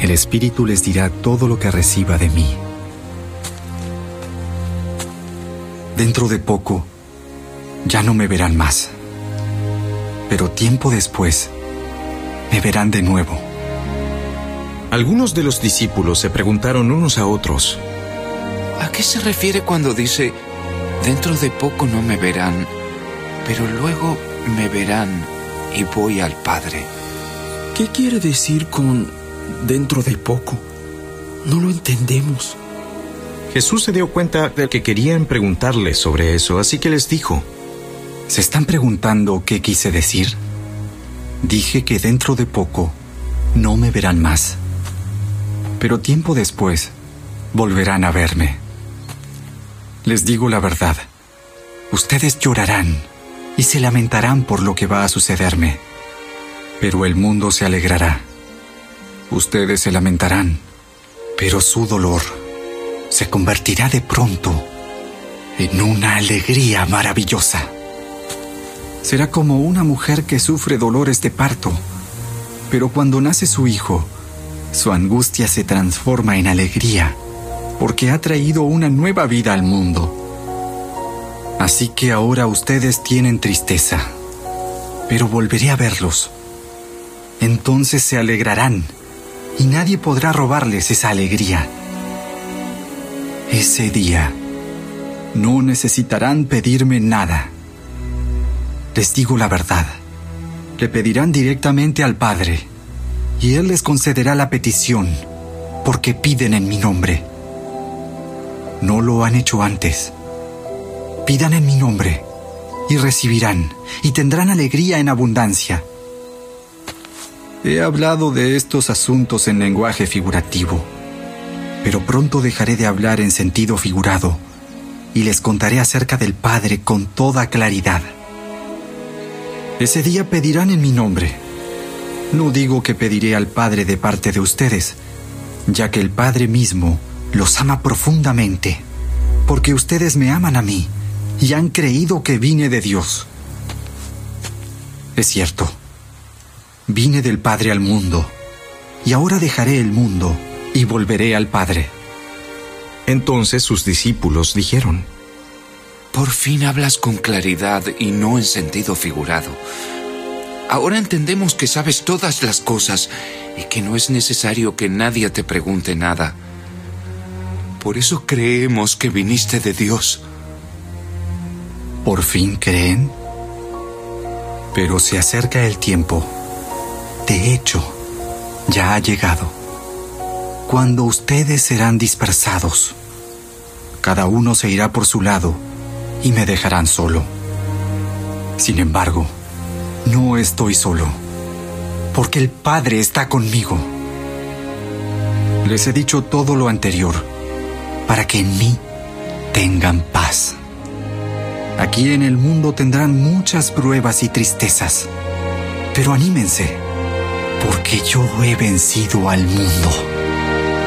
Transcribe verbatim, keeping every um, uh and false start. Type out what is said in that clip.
El Espíritu les dirá todo lo que reciba de mí. Dentro de poco, ya no me verán más. Pero tiempo después, me verán de nuevo. Algunos de los discípulos se preguntaron unos a otros: ¿a qué se refiere cuando dice, dentro de poco no me verán, pero luego me verán y voy al Padre? ¿Qué quiere decir con dentro de poco? No lo entendemos. Jesús se dio cuenta de que querían preguntarle sobre eso, así que les dijo: ¿se están preguntando qué quise decir? Dije que dentro de poco no me verán más, pero tiempo después volverán a verme. Les digo la verdad, ustedes llorarán y se lamentarán por lo que va a sucederme, pero el mundo se alegrará. Ustedes se lamentarán, pero su dolor se convertirá de pronto en una alegría maravillosa. Será como una mujer que sufre dolores de parto, pero cuando nace su hijo, su angustia se transforma en alegría, porque ha traído una nueva vida al mundo. Así que ahora ustedes tienen tristeza, pero volveré a verlos. Entonces se alegrarán, y nadie podrá robarles esa alegría. Ese día, no necesitarán pedirme nada. Les digo la verdad, le pedirán directamente al Padre, y Él les concederá la petición, porque piden en mi nombre. No lo han hecho antes. Pidan en mi nombre, y recibirán, y tendrán alegría en abundancia. He hablado de estos asuntos en lenguaje figurativo, pero pronto dejaré de hablar en sentido figurado, y les contaré acerca del Padre con toda claridad. Ese día pedirán en mi nombre. No digo que pediré al Padre de parte de ustedes, ya que el Padre mismo los ama profundamente, porque ustedes me aman a mí y han creído que vine de Dios. Es cierto, vine del Padre al mundo, y ahora dejaré el mundo y volveré al Padre. Entonces sus discípulos dijeron: por fin hablas con claridad y no en sentido figurado. Ahora entendemos que sabes todas las cosas y que no es necesario que nadie te pregunte nada. Por eso creemos que viniste de Dios. ¿Por fin creen? Pero se acerca el tiempo. De hecho, ya ha llegado, cuando ustedes serán dispersados. Cada uno se irá por su lado y me dejarán solo. Sin embargo, no estoy solo, porque el Padre está conmigo. Les he dicho todo lo anterior, para que en mí tengan paz. Aquí en el mundo tendrán muchas pruebas y tristezas, pero anímense, porque yo he vencido al mundo.